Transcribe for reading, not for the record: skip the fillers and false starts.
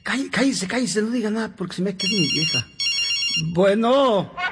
Cállese, cállese, no diga nada porque se me queda mi vieja. Bueno.